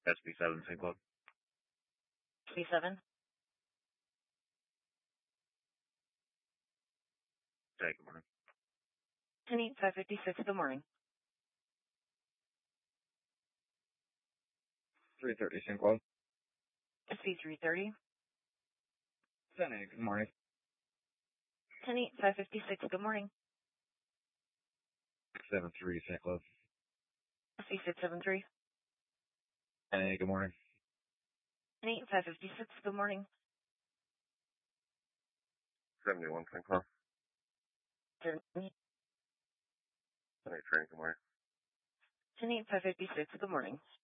SB7, St. Cloud. SB7. Hey, good morning. 10556, good morning. 330, St. Cloud. SB330. 10-8, good morning. 10556, good morning. 7-3, St. Cloud. SB673. 10-8, good morning. 10556, good morning. 71, St. Cloud. 10-8, train, good morning. 10556, good morning.